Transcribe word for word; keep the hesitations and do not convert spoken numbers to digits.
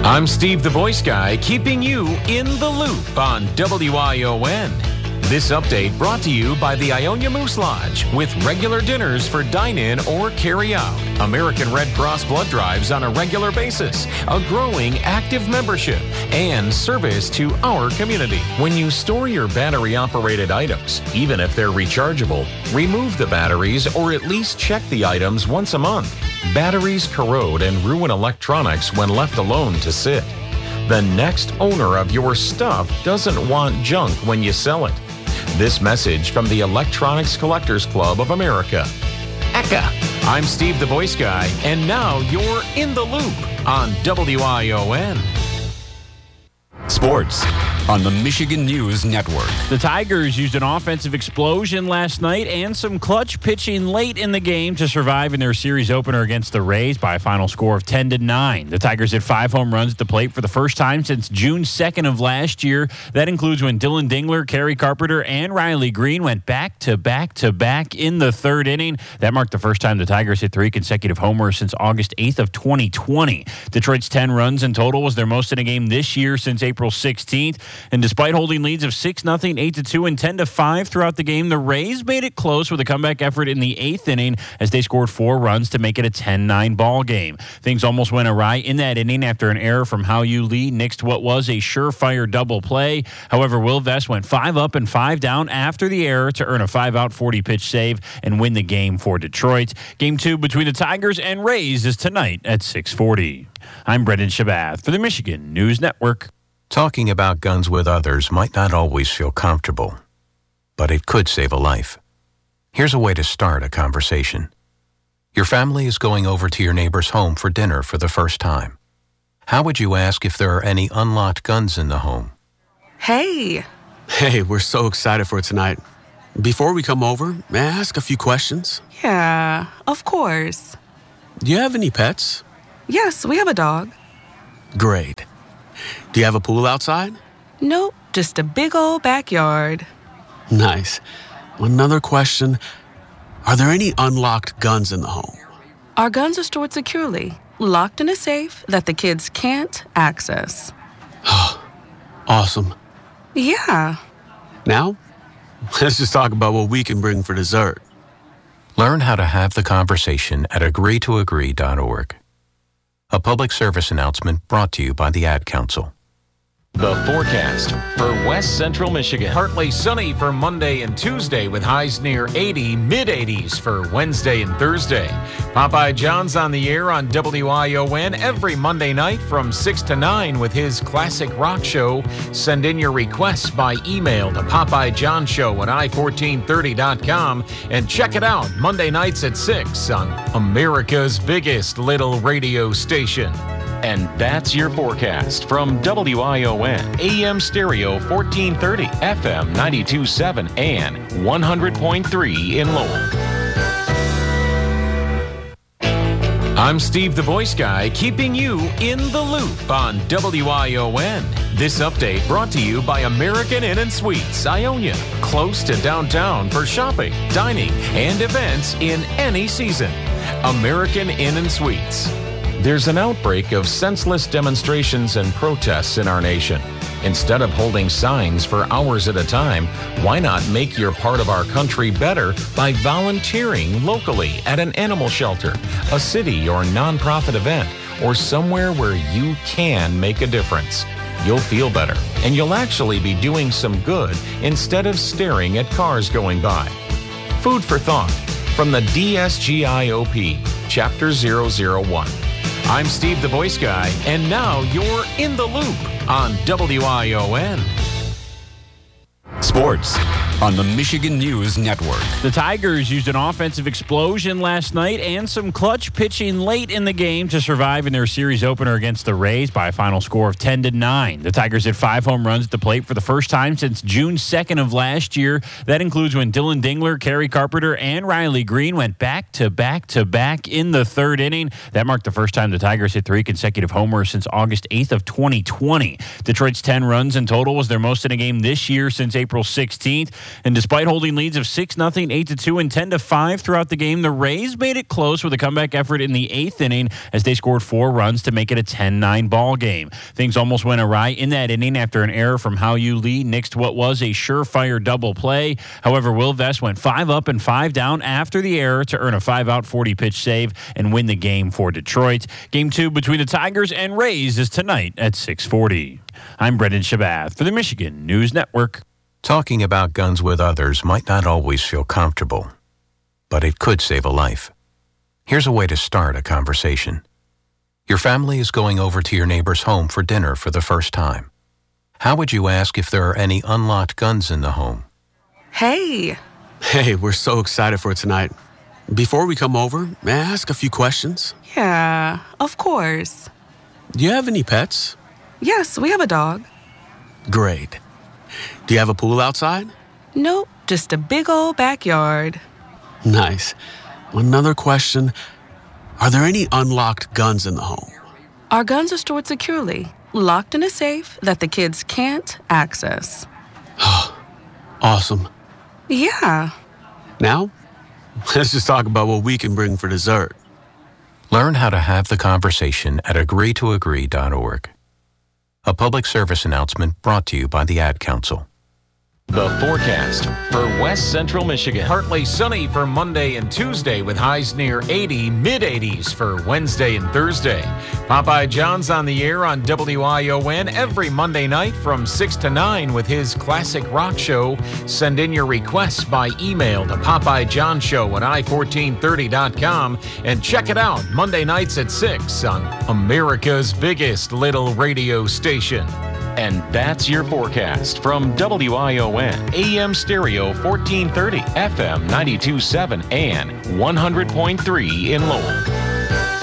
I'm Steve the Voice Guy, keeping you in the loop on W I O N. This update brought to you by the Ionia Moose Lodge with regular dinners for dine-in or carry-out. American Red Cross blood drives on a regular basis, a growing active membership, and service to our community. When you store your battery-operated items, even if they're rechargeable, remove the batteries or at least check the items once a month. Batteries corrode and ruin electronics when left alone to sit. The next owner of your stuff doesn't want junk when you sell it. This message from the Electronics Collectors Club of America. E C A. I'm Steve the Voice Guy, and now you're in the loop on W I O N. Sports on the Michigan News Network. The Tigers used an offensive explosion last night and some clutch pitching late in the game to survive in their series opener against the Rays by a final score of ten to nine. The Tigers hit five home runs at the plate for the first time since June second of last year. That includes when Dylan Dingler, Kerry Carpenter, and Riley Green went back to back to back in the third inning. That marked the first time the Tigers hit three consecutive homers since August eighth of twenty twenty. Detroit's ten runs in total was their most in a game this year since April sixteenth. And despite holding leads of six nothing, eight to two, and ten to five throughout the game, the Rays made it close with a comeback effort in the eighth inning as they scored four runs to make it a ten nine ball game. Things almost went awry in that inning after an error from Hao-Yu Lee nixed what was a surefire double play. However, Will Vest went five up and five down after the error to earn a five-out forty-pitch save and win the game for Detroit. Game two between the Tigers and Rays is tonight at six forty. I'm Brendan Shabath for the Michigan News Network. Talking about guns with others might not always feel comfortable, but it could save a life. Here's a way to start a conversation. Your family is going over to your neighbor's home for dinner for the first time. How would you ask if there are any unlocked guns in the home? Hey. Hey, we're so excited for tonight. Before we come over, may I ask a few questions? Yeah, of course. Do you have any pets? Yes, we have a dog. Great. Do you have a pool outside? Nope, just a big old backyard. Nice. Another question. Are there any unlocked guns in the home? Our guns are stored securely, locked in a safe that the kids can't access. Awesome. Yeah. Now, let's just talk about what we can bring for dessert. Learn how to have the conversation at agree to agree dot org. A public service announcement brought to you by the Ad Council. The forecast for West Central Michigan. Partly sunny for Monday and Tuesday with highs near eighty, mid eighties for Wednesday and Thursday. Popeye John's on the air on W I O N every Monday night from six to nine with his classic rock show. Send in your requests by email to Popeye John Show at i fourteen thirty dot com and check it out Monday nights at six on America's biggest little radio station. And that's your forecast from W I O N, A M Stereo fourteen thirty, F M ninety-two point seven, and one hundred point three in Lowell. I'm Steve the Voice Guy, keeping you in the loop on W I O N. This update brought to you by American Inn and Suites, Ionia, close to downtown for shopping, dining, and events in any season. American Inn and Suites. There's an outbreak of senseless demonstrations and protests in our nation. Instead of holding signs for hours at a time, why not make your part of our country better by volunteering locally at an animal shelter, a city or nonprofit event, or somewhere where you can make a difference? You'll feel better, and you'll actually be doing some good instead of staring at cars going by. Food for thought from the D S G I O P, Chapter zero zero one. I'm Steve the Voice Guy, and now you're in the loop on W I O N. Sports on the Michigan News Network. The Tigers used an offensive explosion last night and some clutch pitching late in the game to survive in their series opener against the Rays by a final score of ten to nine. The Tigers hit five home runs at the plate for the first time since June second of last year. That includes when Dylan Dingler, Kerry Carpenter, and Riley Green went back to back to back in the third inning. That marked the first time the Tigers hit three consecutive homers since August eighth of twenty twenty. Detroit's ten runs in total was their most in a game this year since April sixteenth. And despite holding leads of six nothing, eight to two, and ten to five throughout the game, the Rays made it close with a comeback effort in the eighth inning as they scored four runs to make it a ten nine ball game. Things almost went awry in that inning after an error from Hao-Yu Lee nixed what was a surefire double play. However, Will Vest went five up and five down after the error to earn a five-out forty-pitch save and win the game for Detroit. Game two between the Tigers and Rays is tonight at six forty. I'm Brendan Shabath for the Michigan News Network. Talking about guns with others might not always feel comfortable, but it could save a life. Here's a way to start a conversation. Your family is going over to your neighbor's home for dinner for the first time. How would you ask if there are any unlocked guns in the home? Hey. Hey, we're so excited for tonight. Before we come over, may I ask a few questions? Yeah, of course. Do you have any pets? Yes, we have a dog. Great. Do you have a pool outside? Nope, just a big old backyard. Nice. Another question. Are there any unlocked guns in the home? Our guns are stored securely, locked in a safe that the kids can't access. Awesome. Yeah. Now, let's just talk about what we can bring for dessert. Learn how to have the conversation at agree to agree dot org. A public service announcement brought to you by the Ad Council. The forecast for West Central Michigan. Partly sunny for Monday and Tuesday with highs near eighty, mid eighties for Wednesday and Thursday. Popeye John's on the air on W I O N every Monday night from six to nine with his classic rock show. Send in your requests by email to Popeye John Show at i fourteen thirty dot com and check it out Monday nights at six on America's biggest little radio station. And that's your forecast from W I O N, A M Stereo fourteen thirty, F M ninety-two point seven, and one hundred point three in Lowell.